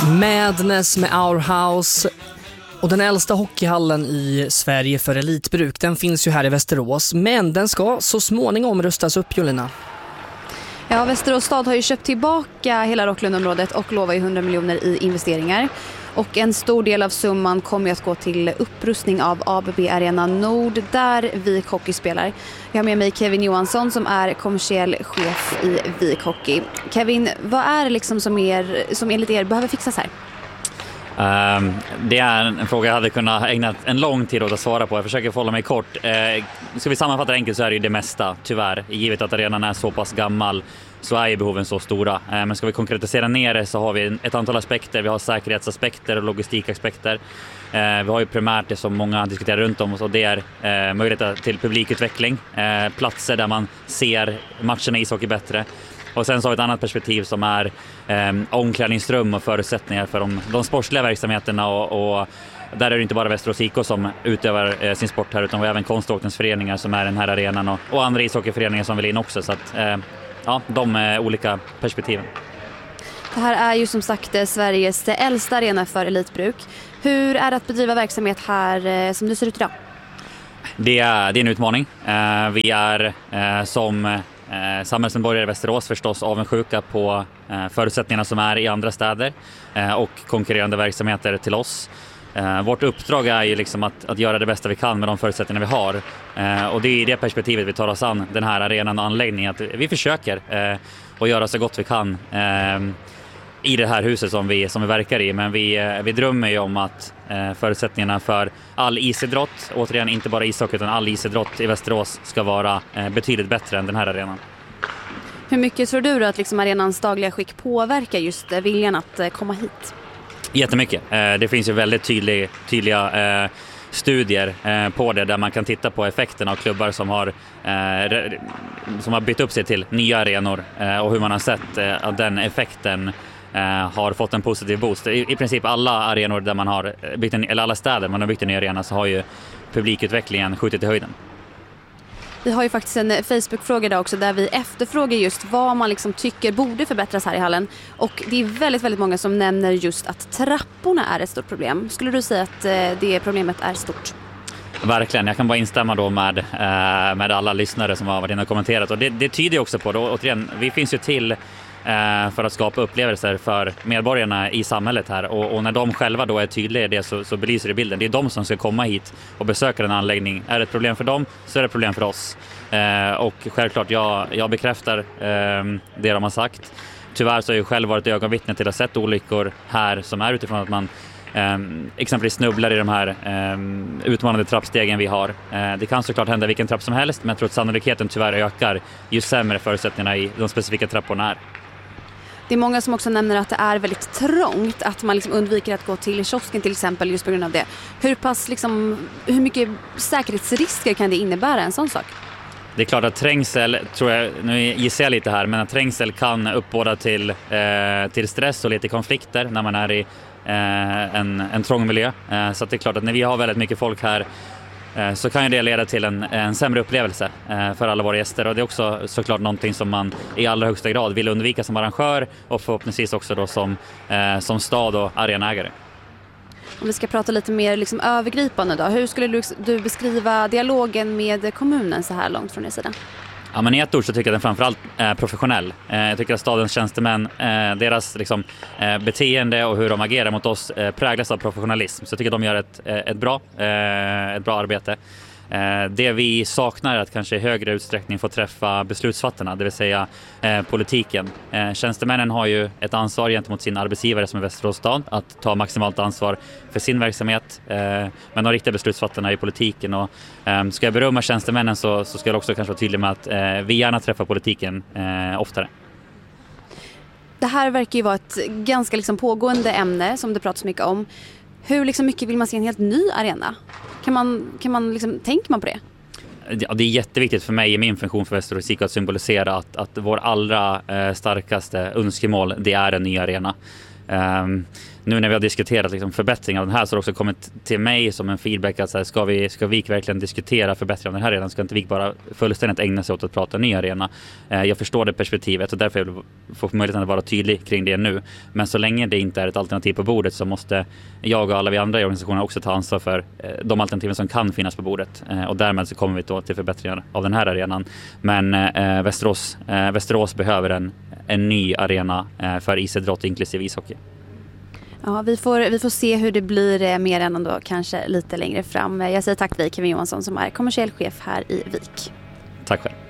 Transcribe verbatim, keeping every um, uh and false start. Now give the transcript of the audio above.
Madness med Our House. Och den äldsta hockeyhallen i Sverige för elitbruk, den finns ju här i Västerås. Men den ska så småningom rustas upp, Jolina. Ja, Västerås stad har ju köpt tillbaka hela Rocklundområdet och lovar ju hundra miljoner i investeringar. Och en stor del av summan kommer att gå till upprustning av A B B Arena Nord där Vik Hockey spelar. Jag har med mig Kevin Johansson som är kommersiell chef i Vik Hockey. Kevin, vad är det liksom som, er, som enligt er behöver fixas här? Um, det är en fråga jag hade kunnat ägna en lång tid åt att svara på. Jag försöker hålla mig kort. Uh, ska vi sammanfatta det enkelt så är det ju det mesta, tyvärr. Givet att arenan är så pass gammal så är ju behoven så stora. Uh, men ska vi konkretisera ner det så har vi ett antal aspekter. Vi har säkerhetsaspekter och logistikaspekter. Uh, vi har ju primärt det som många diskuterar runt om oss och det är uh, möjligheter till publikutveckling. Uh, platser där man ser matcherna i ishockey bättre. Och sen så har vi ett annat perspektiv som är eh, omklädningsrum och förutsättningar för de, de sportsliga verksamheterna och, och där är det inte bara Västerås I K som utövar eh, sin sport här utan vi har även konståkningsföreningar som är den här arenan och, och andra ishockeyföreningar som vill in också så att eh, ja, de är olika perspektiven. Det här är ju som sagt Sveriges äldsta arena för elitbruk. Hur är det att bedriva verksamhet här eh, som det ser ut idag? Det är, det är en utmaning. Eh, vi är eh, som Eh, samhällsmedborgare i Västerås förstås avundsjuka på eh, förutsättningarna som är i andra städer eh, och konkurrerande verksamheter till oss. Eh, vårt uppdrag är ju liksom att, att göra det bästa vi kan med de förutsättningar vi har eh, och det är i det perspektivet vi tar oss an den här arenan och anläggningen att vi försöker eh, att göra så gott vi kan eh, i det här huset som vi, som vi verkar i men vi, eh, vi drömmer ju om att eh, förutsättningarna för all isidrott, återigen inte bara ishockey utan all isidrott i Västerås ska vara eh, betydligt bättre än den här arenan. Hur mycket tror du att liksom arenans dagliga skick påverkar just eh, viljan att eh, komma hit? Jättemycket. Eh, det finns ju väldigt tydlig, tydliga eh, studier eh, på det där man kan titta på effekten av klubbar som har, eh, som har bytt upp sig till nya arenor eh, och hur man har sett eh, att den effekten Uh, har fått en positiv boost. I, I princip alla arenor där man har byggt en, eller alla städer man har byggt en ny arena så har ju publikutvecklingen skjutit i höjden. Vi har ju faktiskt en Facebook-fråga idag också där vi efterfrågar just vad man liksom tycker borde förbättras här i hallen. Och det är väldigt, väldigt många som nämner just att trapporna är ett stort problem. Skulle du säga att uh, det problemet är stort? Verkligen, jag kan bara instämma då med, uh, med alla lyssnare som har varit inne och kommenterat. Och det, det tyder också på, då, återigen, vi finns ju till för att skapa upplevelser för medborgarna i samhället här och, och när de själva då är tydliga i det så, så belyser det bilden. Det är de som ska komma hit och besöka den anläggning. Är det ett problem för dem så är det ett problem för oss. Eh, och självklart, jag, jag bekräftar eh, det de har sagt. Tyvärr så har jag själv varit ögonvittne till att ha sett olyckor här som är utifrån att man eh, exempelvis snubblar i de här eh, utmanande trappstegen vi har. Eh, det kan såklart hända vilken trapp som helst men jag tror att sannolikheten tyvärr ökar ju sämre förutsättningarna i de specifika trapporna är. Det är många som också nämner att det är väldigt trångt, att man liksom undviker att gå till kiosken till exempel just på grund av det. Hur pass liksom, hur mycket säkerhetsrisker kan det innebära en sån sak? Det är klart att trängsel, tror jag, nu gissar jag lite här, men att trängsel kan uppbåda till, eh, till stress och lite konflikter när man är i eh, en, en trång miljö. Eh, så att det är klart att när vi har väldigt mycket folk här så kan ju det leda till en, en sämre upplevelse för alla våra gäster och det är också såklart någonting som man i allra högsta grad vill undvika som arrangör och förhoppningsvis också då som, som stad och arenägare. Om vi ska prata lite mer liksom övergripande då, hur skulle du, du beskriva dialogen med kommunen så här långt från er sida? Ja, men i ett ord så tycker jag att den framförallt är professionell. Jag tycker att stadens tjänstemän, deras liksom, beteende och hur de agerar mot oss präglas av professionalism. Så jag tycker att de gör ett, ett, bra, ett bra arbete. Det vi saknar är att kanske i högre utsträckning få träffa beslutsfattarna, det vill säga politiken. Tjänstemännen har ju ett ansvar gentemot sin arbetsgivare som är Västerås stad att ta maximalt ansvar för sin verksamhet. Men de riktiga beslutsfattarna i politiken och ska jag berömma tjänstemännen så, så ska jag också kanske vara tydlig med att vi gärna träffar politiken oftare. Det här verkar ju vara ett ganska liksom pågående ämne som det pratas mycket om. Hur liksom mycket vill man se en helt ny arena? Kan man, kan man liksom, tänker man på det? Ja, det är jätteviktigt för mig i min funktion för Västerås I K att symbolisera att, att vår allra eh, starkaste önskemål det är en ny arena. Um, nu när vi har diskuterat liksom förbättring av den här, så har det också kommit till mig som en feedback att så här, ska, vi, ska Vik verkligen diskutera förbättring av den här arenan, ska inte Vik bara fullständigt ägna sig åt att prata ny arena. Eh, jag förstår det perspektivet och därför vill jag få möjligheten att vara tydlig kring det nu. Men så länge det inte är ett alternativ på bordet så måste jag och alla vi andra i organisationen också ta ansvar för eh, de alternativen som kan finnas på bordet. Eh, och därmed så kommer vi då till förbättringar av den här arenan. Men eh, Västerås, eh, Västerås behöver en, en ny arena eh, för isidrott inklusive ishockey. Ja, vi får, vi får se hur det blir mer än ändå kanske lite längre fram. Jag säger tack till dig, Kevin Johansson, som är kommersiell chef här i Vik. Tack själv.